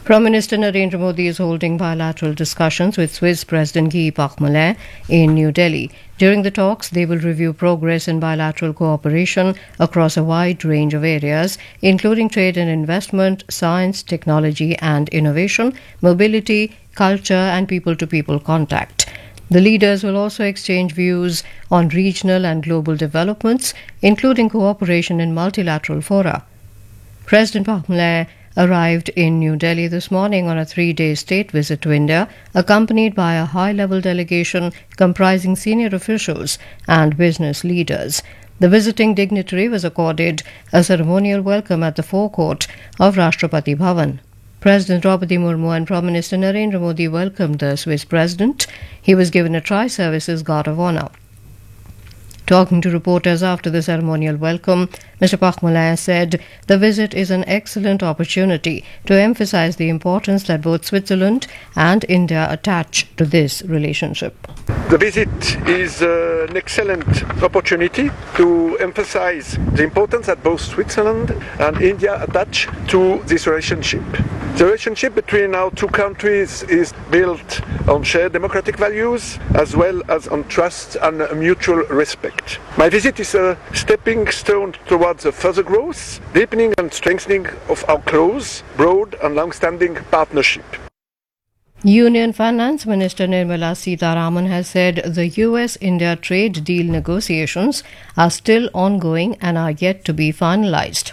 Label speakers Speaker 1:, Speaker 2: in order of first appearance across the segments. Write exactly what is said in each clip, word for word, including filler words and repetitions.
Speaker 1: Prime Minister Narendra Modi is holding bilateral discussions with Swiss President Guy Parmelin in New Delhi. During the talks, they will review progress in bilateral cooperation across a wide range of areas, including trade and investment, science, technology and innovation, mobility, culture and people-to-people contact. The leaders will also exchange views on regional and global developments, including cooperation in multilateral fora. President Parmelin arrived in New Delhi this morning on a three-day state visit to India, accompanied by a high-level delegation comprising senior officials and business leaders. The visiting dignitary was accorded a ceremonial welcome at the forecourt of Rashtrapati Bhavan. President Draupadi Murmu and Prime Minister Narendra Modi welcomed the Swiss president. He was given a Tri-Services Guard of Honour. Talking to reporters after the ceremonial welcome, Mister Parmelin said the visit is an excellent opportunity to emphasize the importance that both Switzerland and India attach to this relationship.
Speaker 2: The visit is uh, an excellent opportunity to emphasize the importance that both Switzerland and India attach to this relationship. The relationship between our two countries is built on shared democratic values as well as on trust and mutual respect. My visit is a stepping stone towards a further growth, deepening and strengthening of our close, broad and long-standing partnership.
Speaker 1: Union Finance Minister Nirmala Sitharaman has said the U S India trade deal negotiations are still ongoing and are yet to be finalized.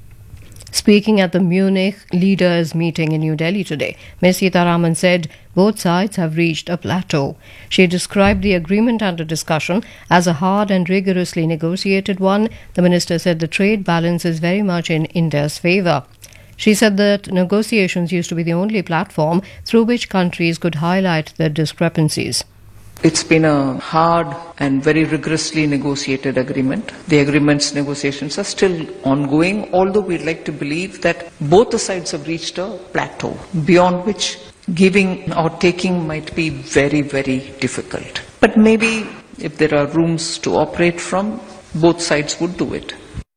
Speaker 1: Speaking at the Munich leaders meeting in New Delhi today, Miz Sitharaman said both sides have reached a plateau. She described the agreement under discussion as a hard and rigorously negotiated one. The minister said the trade balance is very much in India's favour. She said that negotiations used to be the only platform through which countries could highlight their discrepancies.
Speaker 3: It's been a hard and very rigorously negotiated agreement. The agreement's negotiations are still ongoing, although we'd like to believe that both the sides have reached a plateau, beyond which giving or taking might be very, very difficult. But maybe if there are rooms to operate from, both sides would do it.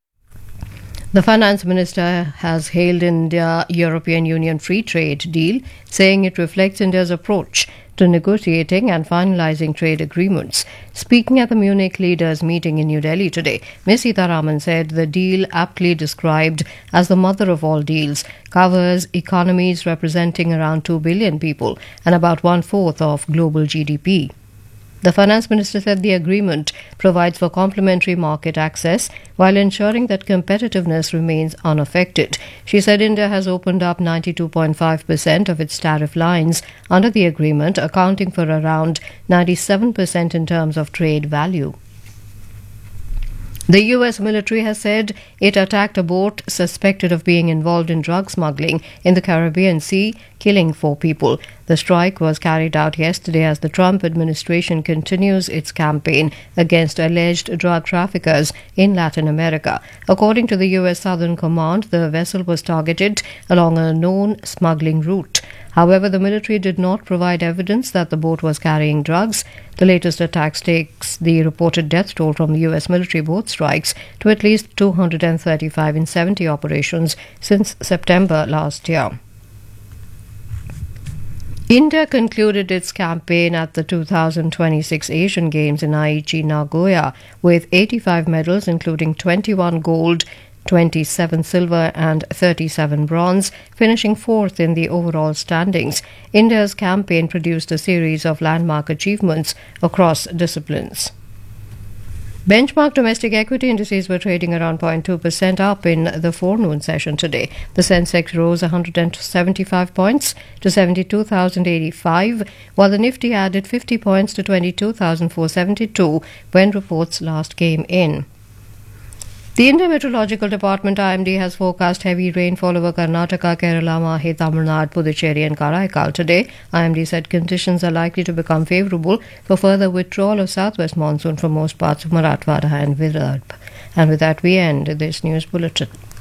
Speaker 1: The finance minister has hailed India-European Union free trade deal, saying it reflects India's approach to negotiating and finalizing trade agreements. Speaking at the Munich leaders meeting in New Delhi today, Miz Sitharaman said the deal, aptly described as the mother of all deals, covers economies representing around two billion people and about one-fourth of global G D P. The finance minister said the agreement provides for complementary market access while ensuring that competitiveness remains unaffected. She said India has opened up ninety-two point five percent of its tariff lines under the agreement, accounting for around ninety-seven percent in terms of trade value. The U S military has said it attacked a boat suspected of being involved in drug smuggling in the Caribbean Sea, killing four people. The strike was carried out yesterday as the Trump administration continues its campaign against alleged drug traffickers in Latin America. According to the U S Southern Command, the vessel was targeted along a known smuggling route. However, the military did not provide evidence that the boat was carrying drugs. The latest attack takes the reported death toll from the U S military boat strikes to at least two hundred thirty-five in seventy operations since September last year. India concluded its campaign at the two thousand twenty-six Asian Games in Aichi, Nagoya, with eighty-five medals, including twenty-one gold, twenty-seven silver and thirty-seven bronze, finishing fourth in the overall standings. India's campaign produced a series of landmark achievements across disciplines. Benchmark domestic equity indices were trading around zero point two percent up in the forenoon session today. The Sensex rose one hundred seventy-five points to seventy-two thousand eighty-five, while the Nifty added fifty points to twenty-two thousand four hundred seventy-two when reports last came in. The Indian Meteorological Department I M D has forecast heavy rainfall over Karnataka, Kerala, Mahe, Tamil Nadu, Puducherry and Karaikal today. I M D said conditions are likely to become favourable for further withdrawal of southwest monsoon from most parts of Marathwada and Vidarbha. And with that we end this news bulletin.